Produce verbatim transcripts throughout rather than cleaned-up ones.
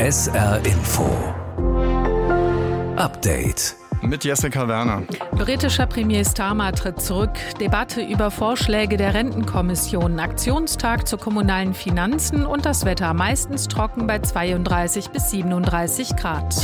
S R Info Update mit Jessica Werner. Britischer Premier Starmer tritt zurück. Debatte über Vorschläge der Rentenkommission. Aktionstag zu kommunalen Finanzen und das Wetter meistens trocken bei zweiunddreißig bis siebenunddreißig Grad.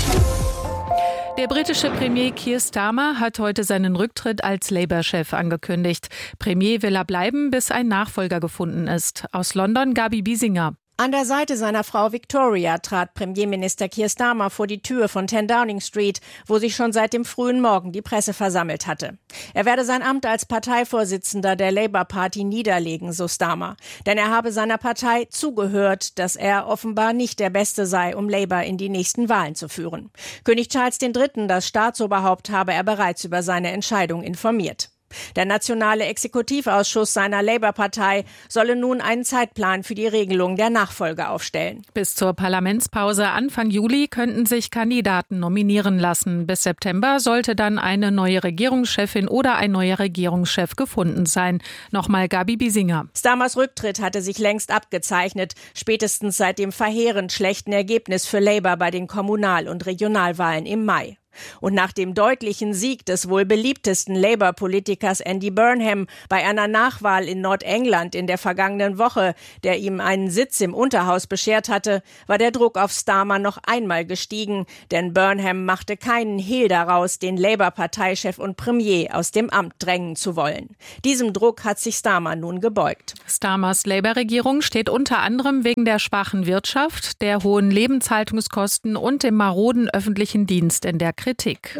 Der britische Premier Keir Starmer hat heute seinen Rücktritt als Labour-Chef angekündigt. Premier will er bleiben, bis ein Nachfolger gefunden ist. Aus London Gabi Biesinger. An der Seite seiner Frau Victoria trat Premierminister Keir Starmer vor die Tür von zehn Downing Street, wo sich schon seit dem frühen Morgen die Presse versammelt hatte. Er werde sein Amt als Parteivorsitzender der Labour Party niederlegen, so Starmer. Denn er habe seiner Partei zugehört, dass er offenbar nicht der Beste sei, um Labour in die nächsten Wahlen zu führen. König Charles der Dritte, das Staatsoberhaupt, habe er bereits über seine Entscheidung informiert. Der nationale Exekutivausschuss seiner Labour-Partei solle nun einen Zeitplan für die Regelung der Nachfolge aufstellen. Bis zur Parlamentspause Anfang Juli könnten sich Kandidaten nominieren lassen. Bis September sollte dann eine neue Regierungschefin oder ein neuer Regierungschef gefunden sein. Nochmal Gabi Biesinger. Starmers Rücktritt hatte sich längst abgezeichnet, spätestens seit dem verheerend schlechten Ergebnis für Labour bei den Kommunal- und Regionalwahlen im Mai. Und nach dem deutlichen Sieg des wohl beliebtesten Labour-Politikers Andy Burnham bei einer Nachwahl in Nordengland in der vergangenen Woche, der ihm einen Sitz im Unterhaus beschert hatte, war der Druck auf Starmer noch einmal gestiegen, denn Burnham machte keinen Hehl daraus, den Labour-Parteichef und Premier aus dem Amt drängen zu wollen. Diesem Druck hat sich Starmer nun gebeugt. Starmers Labour-Regierung steht unter anderem wegen der schwachen Wirtschaft, der hohen Lebenshaltungskosten und dem maroden öffentlichen Dienst in der Kritik.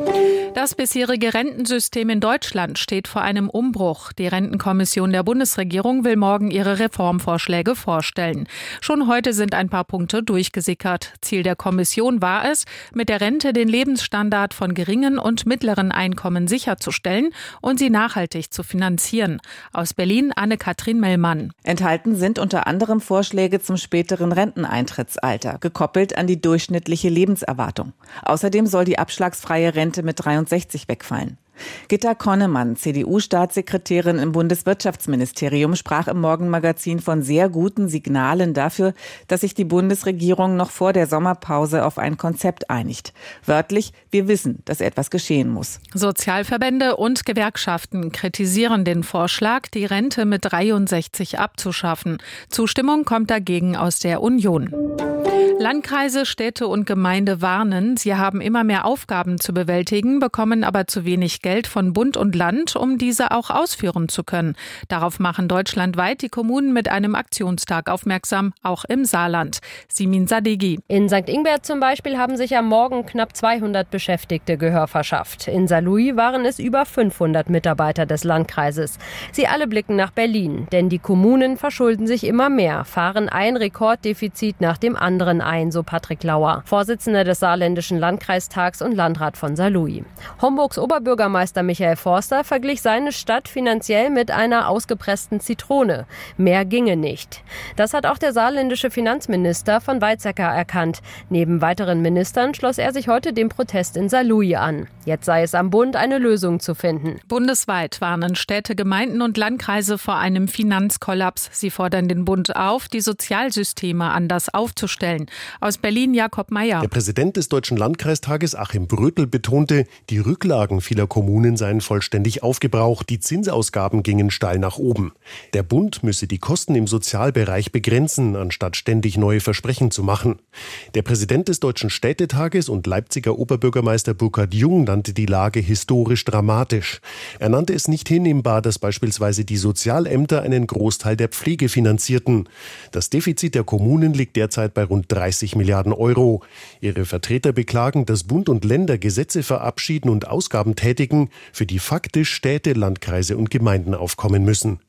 Das bisherige Rentensystem in Deutschland steht vor einem Umbruch. Die Rentenkommission der Bundesregierung will morgen ihre Reformvorschläge vorstellen. Schon heute sind ein paar Punkte durchgesickert. Ziel der Kommission war es, mit der Rente den Lebensstandard von geringen und mittleren Einkommen sicherzustellen und sie nachhaltig zu finanzieren. Aus Berlin Anne-Kathrin Mellmann. Enthalten sind unter anderem Vorschläge zum späteren Renteneintrittsalter, gekoppelt an die durchschnittliche Lebenserwartung. Außerdem soll die abschlagsfreie Rente mit dreiundsechzig wegfallen. Gitta Konnemann, C D U-Staatssekretärin im Bundeswirtschaftsministerium, sprach im Morgenmagazin von sehr guten Signalen dafür, dass sich die Bundesregierung noch vor der Sommerpause auf ein Konzept einigt. Wörtlich, wir wissen, dass etwas geschehen muss. Sozialverbände und Gewerkschaften kritisieren den Vorschlag, die Rente mit dreiundsechzig abzuschaffen. Zustimmung kommt dagegen aus der Union. Landkreise, Städte und Gemeinde warnen, sie haben immer mehr Aufgaben zu bewältigen, bekommen aber zu wenig Geld von Bund und Land, um diese auch ausführen zu können. Darauf machen deutschlandweit die Kommunen mit einem Aktionstag aufmerksam, auch im Saarland. Simin Sadeghi. In Sankt Ingbert zum Beispiel haben sich am Morgen knapp zweihundert Beschäftigte Gehör verschafft. In Saarlouis waren es über fünfhundert Mitarbeiter des Landkreises. Sie alle blicken nach Berlin, denn die Kommunen verschulden sich immer mehr, fahren ein Rekorddefizit nach dem anderen ein, so Patrick Lauer, Vorsitzender des Saarländischen Landkreistags und Landrat von Saarlouis. Homburgs Oberbürgermeister Michael Forster verglich seine Stadt finanziell mit einer ausgepressten Zitrone. Mehr ginge nicht. Das hat auch der saarländische Finanzminister von Weizsäcker erkannt. Neben weiteren Ministern schloss er sich heute dem Protest in Saarlouis an. Jetzt sei es am Bund, eine Lösung zu finden. Bundesweit warnen Städte, Gemeinden und Landkreise vor einem Finanzkollaps. Sie fordern den Bund auf, die Sozialsysteme anders aufzustellen. Aus Berlin Jakob Mayer. Der Präsident des Deutschen Landkreistages Achim Brötel betonte, die Rücklagen vieler Kommunen seien vollständig aufgebraucht, die Zinsausgaben gingen steil nach oben. Der Bund müsse die Kosten im Sozialbereich begrenzen, anstatt ständig neue Versprechen zu machen. Der Präsident des Deutschen Städtetages und Leipziger Oberbürgermeister Burkhard Jung nannte die Lage historisch dramatisch. Er nannte es nicht hinnehmbar, dass beispielsweise die Sozialämter einen Großteil der Pflege finanzierten. Das Defizit der Kommunen liegt derzeit bei rund dreißig Milliarden Euro. Ihre Vertreter beklagen, dass Bund und Länder Gesetze verabschieden und Ausgaben tätigen, für die faktisch Städte, Landkreise und Gemeinden aufkommen müssen.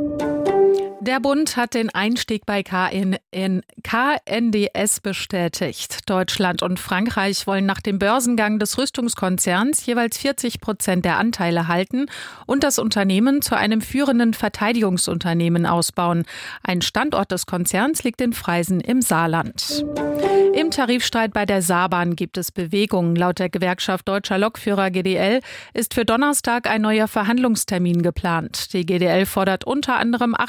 Der Bund hat den Einstieg bei K N D S bestätigt. Deutschland und Frankreich wollen nach dem Börsengang des Rüstungskonzerns jeweils vierzig Prozent der Anteile halten und das Unternehmen zu einem führenden Verteidigungsunternehmen ausbauen. Ein Standort des Konzerns liegt in Freisen im Saarland. Im Tarifstreit bei der Saarbahn gibt es Bewegung. Laut der Gewerkschaft Deutscher Lokführer G D L ist für Donnerstag ein neuer Verhandlungstermin geplant. Die G D L fordert unter anderem acht Prozent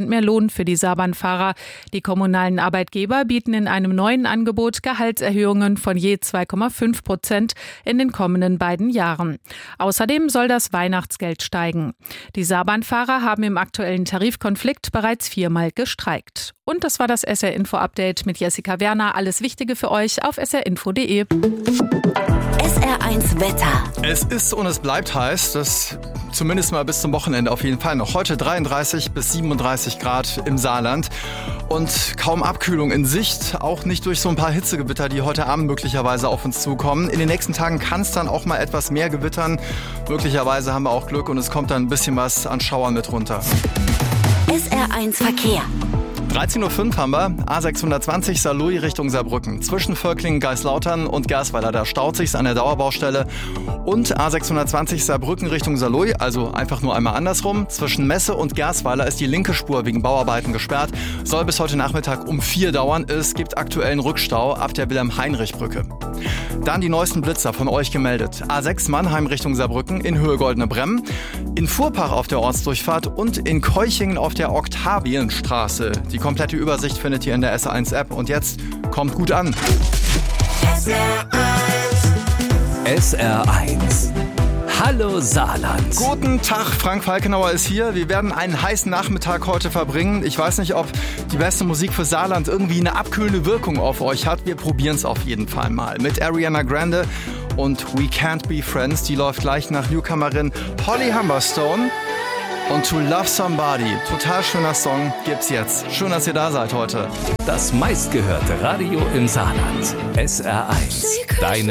Prozent mehr Lohn für die Saarbahnfahrer. Die kommunalen Arbeitgeber bieten in einem neuen Angebot Gehaltserhöhungen von je zwei Komma fünf Prozent in den kommenden beiden Jahren. Außerdem soll das Weihnachtsgeld steigen. Die Saarbahnfahrer haben im aktuellen Tarifkonflikt bereits viermal gestreikt. Und das war das S R Info Update mit Jessica Werner. Alles Wichtige für euch auf s r info punkt d e. S R eins Wetter. Es ist und es bleibt heiß, das zumindest mal bis zum Wochenende auf jeden Fall noch. Heute dreiunddreißig bis siebenunddreißig Grad im Saarland und kaum Abkühlung in Sicht, auch nicht durch so ein paar Hitzegewitter, die heute Abend möglicherweise auf uns zukommen. In den nächsten Tagen kann es dann auch mal etwas mehr gewittern. Möglicherweise haben wir auch Glück und es kommt dann ein bisschen was an Schauern mit runter. S R eins Verkehr. dreizehn Uhr fünf haben wir A sechshundertzwanzig Saarlouis Richtung Saarbrücken. Zwischen Völklingen, Geislautern und Gersweiler, da staut sich's an der Dauerbaustelle. Und A sechshundertzwanzig Saarbrücken Richtung Saarlouis, also einfach nur einmal andersrum. Zwischen Messe und Gersweiler ist die linke Spur wegen Bauarbeiten gesperrt. Soll bis heute Nachmittag um vier dauern. Es gibt aktuellen Rückstau ab der Wilhelm-Heinrich-Brücke. Dann die neuesten Blitzer von euch gemeldet. A sechs Mannheim Richtung Saarbrücken in Höhe Goldene Bremm. In Furpach auf der Ortsdurchfahrt und in Keuchingen auf der Oktavienstraße. Die komplette Übersicht findet ihr in der S R eins App. Und jetzt kommt gut an. S R eins. S R eins. Hallo Saarland. Guten Tag, Frank Falkenauer ist hier. Wir werden einen heißen Nachmittag heute verbringen. Ich weiß nicht, ob die beste Musik für Saarland irgendwie eine abkühlende Wirkung auf euch hat. Wir probieren es auf jeden Fall mal. Mit Ariana Grande und We Can't Be Friends. Die läuft gleich nach Newcomerin Holly Humberstone. Und To Love Somebody, total schöner Song, gibt's jetzt. Schön, dass ihr da seid heute. Das meistgehörte Radio im Saarland. S R eins. Deine